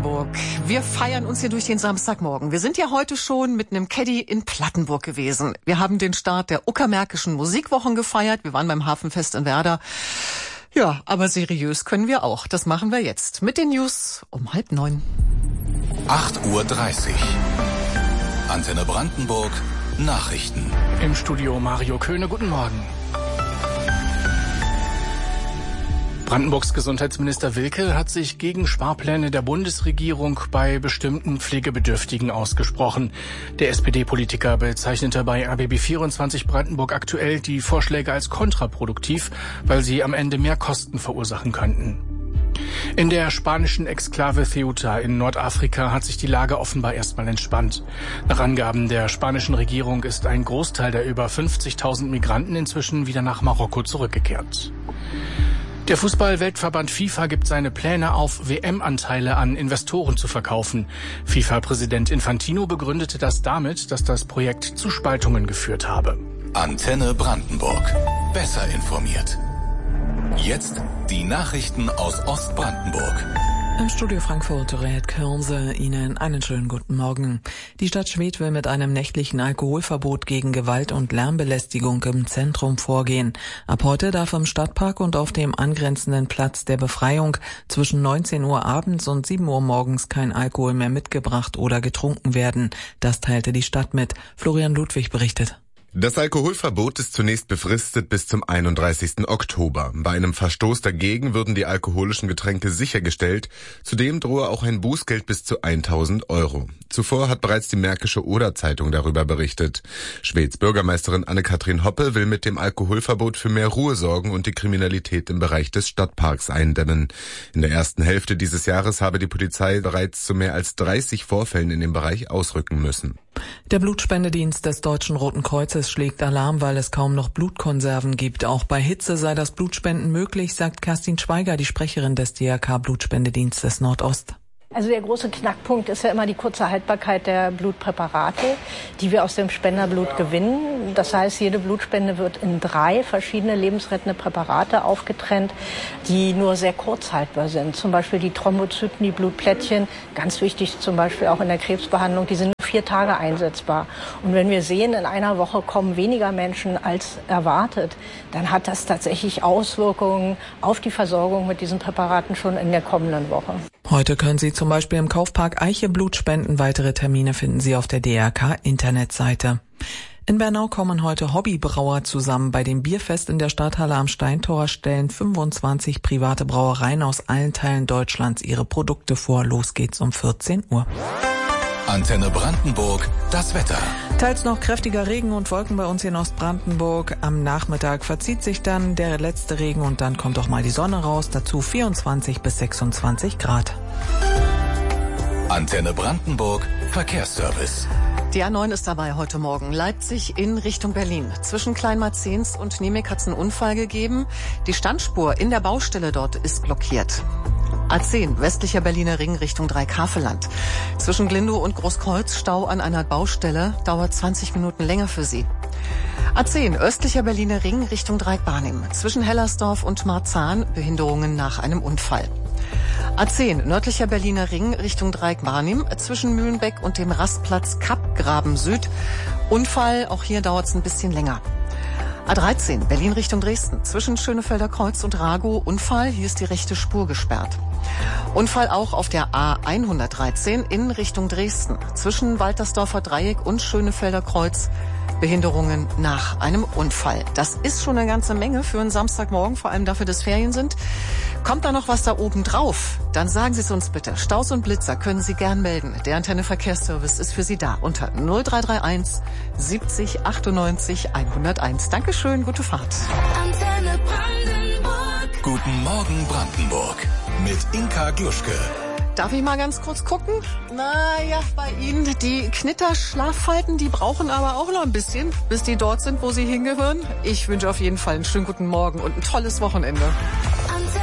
Brandenburg. Wir feiern uns hier durch den Samstagmorgen. Wir sind ja heute schon mit einem Caddy in Plattenburg gewesen. Wir haben den Start der Uckermärkischen Musikwochen gefeiert. Wir waren beim Hafenfest in Werder. Ja, aber seriös können wir auch. Das machen wir jetzt mit den News um 8:30. 8:30 Uhr. Antenne Brandenburg, Nachrichten. Im Studio Mario Köhne, guten Morgen. Brandenburgs Gesundheitsminister Wilke hat sich gegen Sparpläne der Bundesregierung bei bestimmten Pflegebedürftigen ausgesprochen. Der SPD-Politiker bezeichnete bei RBB24 Brandenburg aktuell die Vorschläge als kontraproduktiv, weil sie am Ende mehr Kosten verursachen könnten. In der spanischen Exklave Ceuta in Nordafrika hat sich die Lage offenbar erstmal entspannt. Nach Angaben der spanischen Regierung ist ein Großteil der über 50.000 Migranten inzwischen wieder nach Marokko zurückgekehrt. Der Fußball-Weltverband FIFA gibt seine Pläne auf, WM-Anteile an Investoren zu verkaufen. FIFA-Präsident Infantino begründete das damit, dass das Projekt zu Spaltungen geführt habe. Antenne Brandenburg. Besser informiert. Jetzt die Nachrichten aus Ostbrandenburg. Im Studio Frankfurt rät Kürnse Ihnen einen schönen guten Morgen. Die Stadt Schwedt will mit einem nächtlichen Alkoholverbot gegen Gewalt und Lärmbelästigung im Zentrum vorgehen. Ab heute darf im Stadtpark und auf dem angrenzenden Platz der Befreiung zwischen 19 Uhr abends und 7 Uhr morgens kein Alkohol mehr mitgebracht oder getrunken werden. Das teilte die Stadt mit. Florian Ludwig berichtet. Das Alkoholverbot ist zunächst befristet bis zum 31. Oktober. Bei einem Verstoß dagegen würden die alkoholischen Getränke sichergestellt. Zudem drohe auch ein Bußgeld bis zu 1.000 Euro. Zuvor hat bereits die Märkische Oder-Zeitung darüber berichtet. Schweds Bürgermeisterin Anne-Kathrin Hoppe will mit dem Alkoholverbot für mehr Ruhe sorgen und die Kriminalität im Bereich des Stadtparks eindämmen. In der ersten Hälfte dieses Jahres habe die Polizei bereits zu mehr als 30 Vorfällen in dem Bereich ausrücken müssen. Der Blutspendedienst des Deutschen Roten Kreuzes schlägt Alarm, weil es kaum noch Blutkonserven gibt. Auch bei Hitze sei das Blutspenden möglich, sagt Kerstin Schweiger, die Sprecherin des DRK-Blutspendedienstes Nordost. Also der große Knackpunkt ist ja immer die kurze Haltbarkeit der Blutpräparate, die wir aus dem Spenderblut gewinnen. Das heißt, jede Blutspende wird in 3 verschiedene lebensrettende Präparate aufgetrennt, die nur sehr kurz haltbar sind. Zum Beispiel die Thrombozyten, die Blutplättchen, ganz wichtig zum Beispiel auch in der Krebsbehandlung, die sind nur 4 Tage einsetzbar. Und wenn wir sehen, in einer Woche kommen weniger Menschen als erwartet, dann hat das tatsächlich Auswirkungen auf die Versorgung mit diesen Präparaten schon in der kommenden Woche. Heute können Sie zum Beispiel im Kaufpark Eiche Blut spenden. Weitere Termine finden Sie auf der DRK-Internetseite. In Bernau kommen heute Hobbybrauer zusammen. Bei dem Bierfest in der Stadthalle am Steintor stellen 25 private Brauereien aus allen Teilen Deutschlands ihre Produkte vor. Los geht's um 14 Uhr. Antenne Brandenburg, das Wetter. Teils noch kräftiger Regen und Wolken bei uns hier in Ostbrandenburg. Am Nachmittag verzieht sich dann der letzte Regen und dann kommt auch mal die Sonne raus. Dazu 24 bis 26 Grad. Antenne Brandenburg, Verkehrsservice. Die A9 ist dabei heute Morgen. Leipzig in Richtung Berlin. Zwischen Kleinmarzens und Niemek hat es einen Unfall gegeben. Die Standspur in der Baustelle dort ist blockiert. A10, westlicher Berliner Ring Richtung Dreikafelland. Zwischen Glindow und Großkreuz Stau an einer Baustelle, dauert 20 Minuten länger für Sie. A10, östlicher Berliner Ring Richtung Dreieck-Barnim. Zwischen Hellersdorf und Marzahn Behinderungen nach einem Unfall. A10, nördlicher Berliner Ring Richtung Dreieck-Barnim. Zwischen Mühlenbeck und dem Rastplatz Kappgraben Süd. Unfall, auch hier dauert es ein bisschen länger. A13, Berlin Richtung Dresden. Zwischen Schönefelder Kreuz und Ragow Unfall, hier ist die rechte Spur gesperrt. Unfall auch auf der A113 in Richtung Dresden. Zwischen Waltersdorfer Dreieck und Schönefelder Kreuz Behinderungen nach einem Unfall. Das ist schon eine ganze Menge für einen Samstagmorgen, vor allem dafür, dass Ferien sind. Kommt da noch was da oben drauf? Dann sagen Sie es uns bitte. Staus und Blitzer können Sie gern melden. Der Antenne Verkehrsservice ist für Sie da unter 0331 70 98 101. Dankeschön, gute Fahrt. Antenne Brandenburg. Guten Morgen Brandenburg mit Inka Gluschke. Darf ich mal ganz kurz gucken? Naja, bei Ihnen, die Knitterschlaffalten, die brauchen aber auch noch ein bisschen, bis die dort sind, wo sie hingehören. Ich wünsche auf jeden Fall einen schönen guten Morgen und ein tolles Wochenende.